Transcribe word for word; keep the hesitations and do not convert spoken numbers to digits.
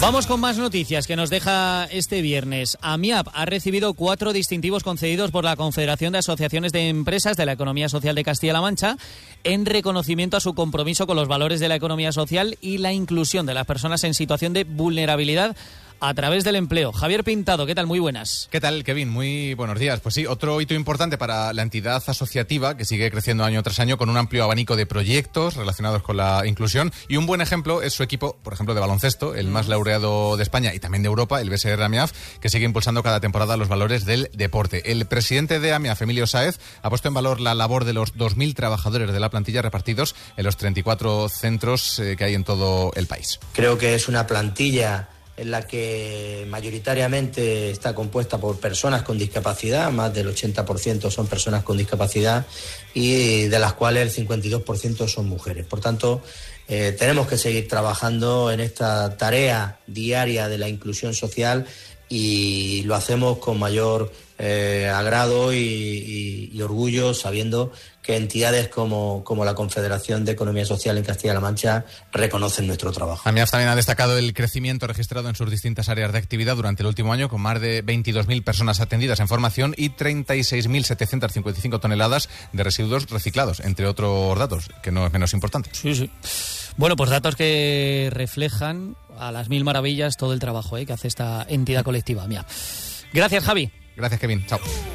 Vamos con más noticias que nos deja este viernes. AMIAP ha recibido cuatro distintivos concedidos por la Confederación de Asociaciones de Empresas de la Economía Social de Castilla-La Mancha en reconocimiento a su compromiso con los valores de la economía social y la inclusión de las personas en situación de vulnerabilidad a través del empleo. Javier Pintado, ¿qué tal? Muy buenas. ¿Qué tal, Kevin? Muy buenos días. Pues sí, otro hito importante para la entidad asociativa que sigue creciendo año tras año con un amplio abanico de proyectos relacionados con la inclusión, y un buen ejemplo es su equipo, por ejemplo, de baloncesto, el más laureado de España y también de Europa, el B S R AMIAF, que sigue impulsando cada temporada los valores del deporte. El presidente de AMIAF, Emilio Sáez, ha puesto en valor la labor de los dos mil trabajadores de la plantilla repartidos en los treinta y cuatro centros eh, que hay en todo el país. Creo que es una plantilla en la que mayoritariamente está compuesta por personas con discapacidad, más del ochenta por ciento son personas con discapacidad y de las cuales el cincuenta y dos por ciento son mujeres. Por tanto, eh, tenemos que seguir trabajando en esta tarea diaria de la inclusión social y lo hacemos con mayor eh, agrado y, y, y orgullo, sabiendo que entidades como, como la Confederación de Economía Social en Castilla-La Mancha reconocen nuestro trabajo. AMIAF también ha destacado el crecimiento registrado en sus distintas áreas de actividad durante el último año, con más de veintidós mil personas atendidas en formación y treinta y seis mil setecientas cincuenta y cinco toneladas de residuos reciclados, entre otros datos, que no es menos importante. Sí, sí. Bueno, pues datos que reflejan a las mil maravillas todo el trabajo ¿eh? que hace esta entidad colectiva, AMIAF. Gracias, Javi. Gracias, Kevin. Chao.